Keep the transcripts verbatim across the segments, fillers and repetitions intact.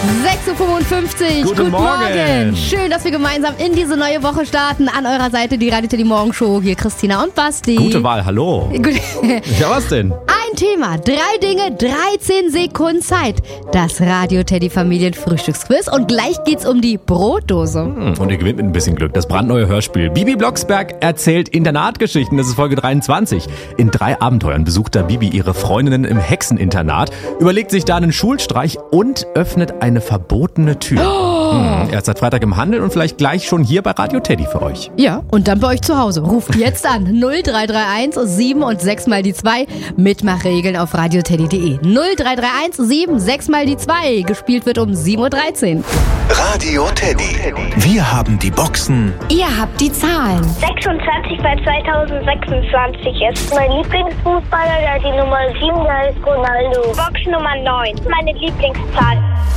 sechs Uhr fünfundfünfzig. Guten, Guten Morgen. Morgen. Schön, dass wir gemeinsam in diese neue Woche starten. An eurer Seite die Radio Teddy Morgenshow. Hier Christina und Basti. Gute Wahl, hallo. Gut. Ja, was denn? Ein Thema, drei Dinge, dreizehn Sekunden Zeit. Das Radio Teddy Familienfrühstücksquiz. Und gleich geht's um die Brotdose. Hm, und ihr gewinnt mit ein bisschen Glück das brandneue Hörspiel. Bibi Blocksberg erzählt Internatgeschichten. Das ist Folge dreiundzwanzig. In drei Abenteuern besucht da Bibi ihre Freundinnen im Hexeninternat, überlegt sich da einen Schulstreich und öffnet eine verbotene Tür. Oh. Hm, erst seit Freitag im Handel und vielleicht gleich schon hier bei Radio Teddy für euch. Ja, und dann bei euch zu Hause. Ruft jetzt an null drei drei eins sieben und sechs mal die zwei. Mitmachregeln auf radioteddy punkt de. null drei drei eins sieben sechs mal die zwei. Gespielt wird um sieben Uhr dreizehn. Radio Teddy. Wir haben die Boxen. Ihr habt die Zahlen. sechsundzwanzig bei zweitausendsechsundzwanzig ist mein Lieblingsfußballer, der die Nummer sieben, der ist Ronaldo. Box Nummer neun, meine Lieblingszahl.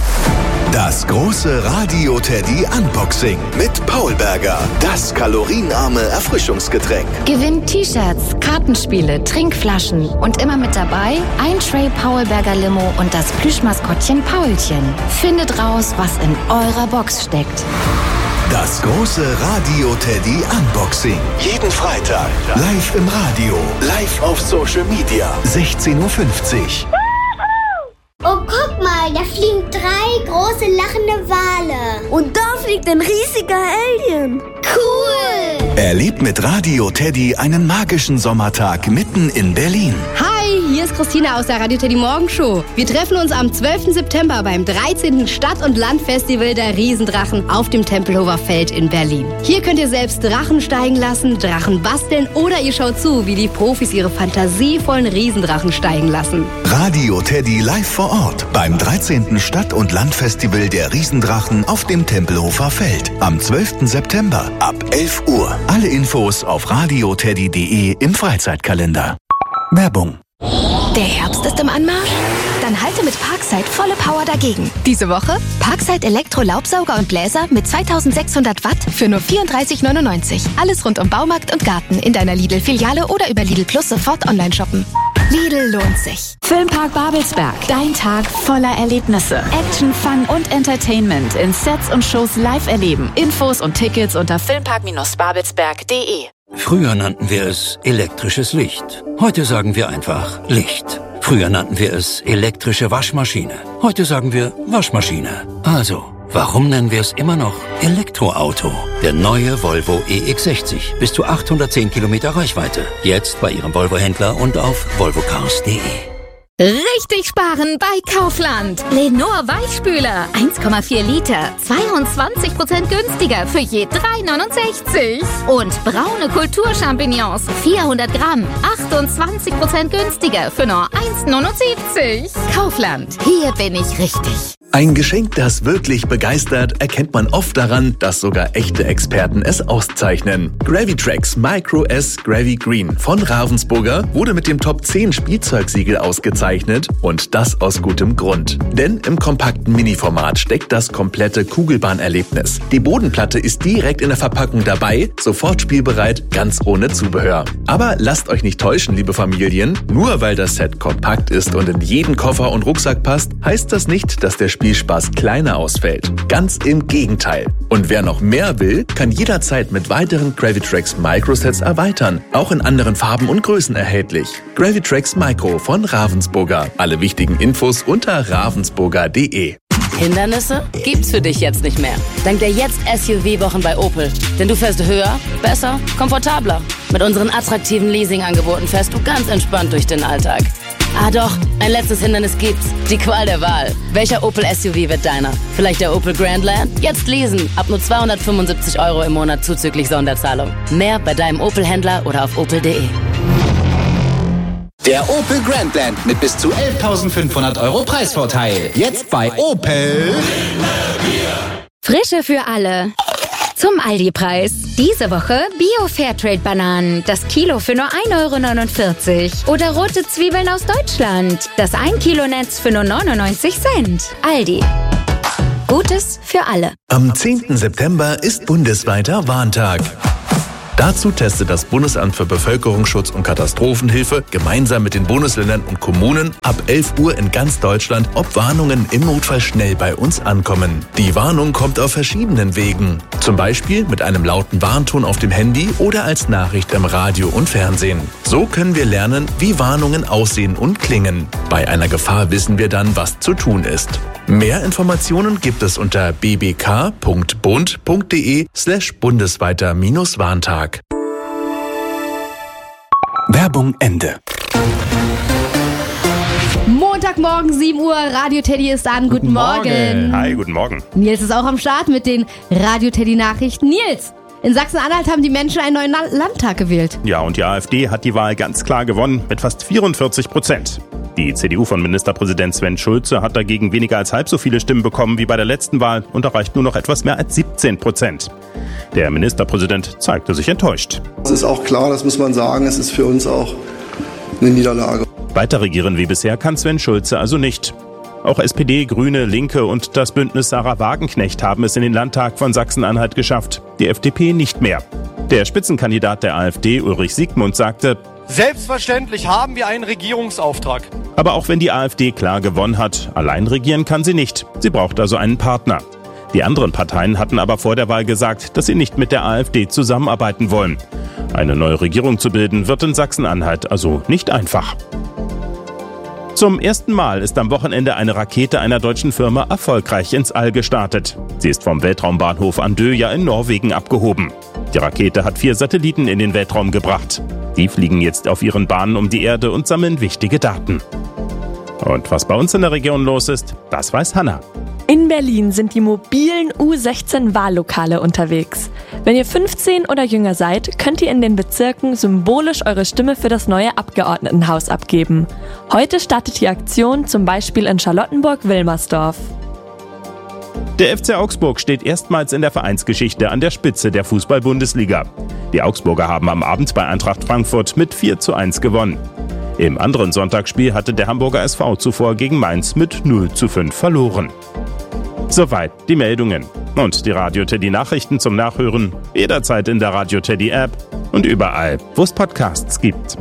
Das große Radio Teddy Unboxing mit Paul Berger. Das kalorienarme Erfrischungsgetränk. Gewinnt T-Shirts, Kartenspiele, Trinkflaschen und immer mit dabei ein Tray Paul Berger Limo und das Plüschmaskottchen Paulchen. Findet raus, was in eurer Box steckt. Das große Radio Teddy Unboxing. Jeden Freitag. Live im Radio. Live auf Social Media. sechzehn Uhr fünfzig. Oh, guck mal, da fliegen drei große lachende Wale. Und da fliegt ein riesiger Alien. Cool! Erlebt mit Radio Teddy einen magischen Sommertag mitten in Berlin. Hi, hier ist Christina aus der Radio Teddy Morgenshow. Wir treffen uns am zwölften September beim dreizehnten Stadt- und Landfestival der Riesendrachen auf dem Tempelhofer Feld in Berlin. Hier könnt ihr selbst Drachen steigen lassen, Drachen basteln oder ihr schaut zu, wie die Profis ihre fantasievollen Riesendrachen steigen lassen. Radio Teddy live vor Ort beim dreizehnten Stadt- und Landfestival der Riesendrachen auf dem Tempelhofer Feld am zwölften September ab elf Uhr. Alle Infos auf radioteddy punkt de im Freizeitkalender. Werbung. Der Herbst ist im Anmarsch? Dann halte mit Parkside volle Power dagegen. Diese Woche Parkside Elektro-Laubsauger und Bläser mit zweitausendsechshundert Watt für nur vierunddreißig neunundneunzig. Alles rund um Baumarkt und Garten in deiner Lidl-Filiale oder über Lidl Plus sofort online shoppen. Lidl lohnt sich. Filmpark Babelsberg. Dein Tag voller Erlebnisse. Action, Fun und Entertainment in Sets und Shows live erleben. Infos und Tickets unter filmpark babelsberg punkt de. Früher nannten wir es elektrisches Licht. Heute sagen wir einfach Licht. Früher nannten wir es elektrische Waschmaschine. Heute sagen wir Waschmaschine. Also, warum nennen wir es immer noch Elektroauto? Der neue Volvo E X sechzig. Bis zu achthundertzehn Kilometer Reichweite. Jetzt bei Ihrem Volvo-Händler und auf volvo cars punkt de. Richtig sparen bei Kaufland. Lenor Weichspüler, eins Komma vier Liter, zweiundzwanzig Prozent günstiger für je drei neunundsechzig. Und braune Kulturchampignons, vierhundert Gramm, achtundzwanzig Prozent günstiger für nur eins neunundsiebzig. Kaufland, hier bin ich richtig. Ein Geschenk, das wirklich begeistert, erkennt man oft daran, dass sogar echte Experten es auszeichnen. Gravitrax Micro S Gravi Green von Ravensburger wurde mit dem Top zehn Spielzeugsiegel ausgezeichnet und das aus gutem Grund. Denn im kompakten Mini-Format steckt das komplette Kugelbahnerlebnis. Die Bodenplatte ist direkt in der Verpackung dabei, sofort spielbereit, ganz ohne Zubehör. Aber lasst euch nicht täuschen, liebe Familien, nur weil das Set kompakt ist und in jeden Koffer und Rucksack passt, heißt das nicht, dass der Spielspaß kleiner ausfällt. Ganz im Gegenteil. Und wer noch mehr will, kann jederzeit mit weiteren Gravitrax Microsets erweitern. Auch in anderen Farben und Größen erhältlich. Gravitrax Micro von Ravensburger. Alle wichtigen Infos unter ravensburger punkt de. Hindernisse gibt's für dich jetzt nicht mehr. Dank der Jetzt S U V-Wochen bei Opel. Denn du fährst höher, besser, komfortabler. Mit unseren attraktiven Leasing-Angeboten fährst du ganz entspannt durch den Alltag. Ah doch, ein letztes Hindernis gibt's. Die Qual der Wahl. Welcher Opel S U V wird deiner? Vielleicht der Opel Grandland? Jetzt leasen. Ab nur zweihundertfünfundsiebzig Euro im Monat zuzüglich Sonderzahlung. Mehr bei deinem Opel-Händler oder auf opel punkt de. Der Opel Grandland mit bis zu elftausendfünfhundert Euro Preisvorteil. Jetzt bei Opel. Frische für alle. Zum Aldi-Preis. Diese Woche Bio-Fairtrade-Bananen. Das Kilo für nur ein Euro neunundvierzig. Oder rote Zwiebeln aus Deutschland. Das ein Kilo Netz für nur neunundneunzig Cent. Aldi. Gutes für alle. Am zehnten September ist bundesweiter Warntag. Dazu testet das Bundesamt für Bevölkerungsschutz und Katastrophenhilfe gemeinsam mit den Bundesländern und Kommunen ab elf Uhr in ganz Deutschland, ob Warnungen im Notfall schnell bei uns ankommen. Die Warnung kommt auf verschiedenen Wegen. Zum Beispiel mit einem lauten Warnton auf dem Handy oder als Nachricht im Radio und Fernsehen. So können wir lernen, wie Warnungen aussehen und klingen. Bei einer Gefahr wissen wir dann, was zu tun ist. Mehr Informationen gibt es unter b b k punkt bund punkt d e slash bundesweiter minus Warntag. Werbung Ende. Montagmorgen, sieben Uhr, Radio Teddy ist an. Guten, guten Morgen. Hi, guten Morgen. Nils ist auch am Start mit den Radio Teddy Nachrichten. Nils, in Sachsen-Anhalt haben die Menschen einen neuen Landtag gewählt. Ja, und die AfD hat die Wahl ganz klar gewonnen mit fast vierundvierzig Prozent. Die C D U von Ministerpräsident Sven Schulze hat dagegen weniger als halb so viele Stimmen bekommen wie bei der letzten Wahl und erreicht nur noch etwas mehr als siebzehn Prozent. Der Ministerpräsident zeigte sich enttäuscht. Es ist auch klar, das muss man sagen, es ist für uns auch eine Niederlage. Weiter regieren wie bisher kann Sven Schulze also nicht. Auch S P D, Grüne, Linke und das Bündnis Sarah Wagenknecht haben es in den Landtag von Sachsen-Anhalt geschafft. Die F D P nicht mehr. Der Spitzenkandidat der AfD, Ulrich Siegmund, sagte: Selbstverständlich haben wir einen Regierungsauftrag. Aber auch wenn die AfD klar gewonnen hat, allein regieren kann sie nicht. Sie braucht also einen Partner. Die anderen Parteien hatten aber vor der Wahl gesagt, dass sie nicht mit der AfD zusammenarbeiten wollen. Eine neue Regierung zu bilden, wird in Sachsen-Anhalt also nicht einfach. Zum ersten Mal ist am Wochenende eine Rakete einer deutschen Firma erfolgreich ins All gestartet. Sie ist vom Weltraumbahnhof Andøya in Norwegen abgehoben. Die Rakete hat vier Satelliten in den Weltraum gebracht. Die fliegen jetzt auf ihren Bahnen um die Erde und sammeln wichtige Daten. Und was bei uns in der Region los ist, das weiß Hanna. In Berlin sind die mobilen U sechzehn Wahllokale unterwegs. Wenn ihr fünfzehn oder jünger seid, könnt ihr in den Bezirken symbolisch eure Stimme für das neue Abgeordnetenhaus abgeben. Heute startet die Aktion zum Beispiel in Charlottenburg-Wilmersdorf. Der F C Augsburg steht erstmals in der Vereinsgeschichte an der Spitze der Fußball-Bundesliga. Die Augsburger haben am Abend bei Eintracht Frankfurt mit vier zu eins gewonnen. Im anderen Sonntagsspiel hatte der Hamburger S V zuvor gegen Mainz mit null zu fünf verloren. Soweit die Meldungen. Und die Radio Teddy Nachrichten zum Nachhören jederzeit in der Radio Teddy App und überall, wo es Podcasts gibt.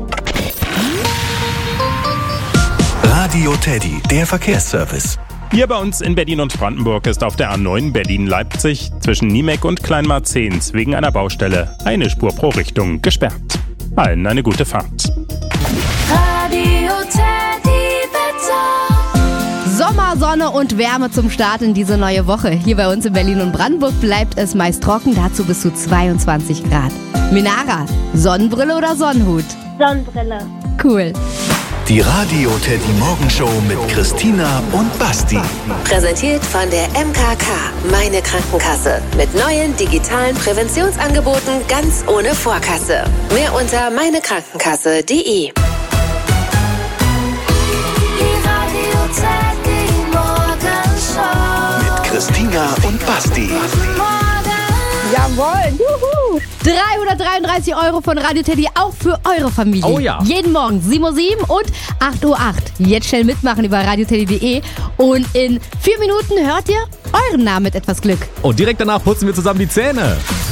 Radio Teddy, der Verkehrsservice. Hier bei uns in Berlin und Brandenburg ist auf der A neun Berlin-Leipzig zwischen Niemek und Kleinmarzehns wegen einer Baustelle eine Spur pro Richtung gesperrt. Allen eine gute Fahrt. Radio Teddy Wetter. Sommer, Sonne und Wärme zum Start in diese neue Woche. Hier bei uns in Berlin und Brandenburg bleibt es meist trocken, dazu bis zu zweiundzwanzig Grad. Minara, Sonnenbrille oder Sonnenhut? Sonnenbrille. Cool. Die Radio Teddy Morgenshow mit Christina und Basti. Präsentiert von der M K K, meine Krankenkasse. Mit neuen digitalen Präventionsangeboten ganz ohne Vorkasse. Mehr unter meinekrankenkasse punkt de. Mit Christina und Basti. Jawohl, juhu. dreihundertdreiunddreißig Euro von Radio Teddy, auch für eure Familie. Oh ja. Jeden Morgen sieben Uhr sieben und acht Uhr acht. Jetzt schnell mitmachen über radio teddy punkt de und in vier Minuten hört ihr euren Namen mit etwas Glück. Und direkt danach putzen wir zusammen die Zähne.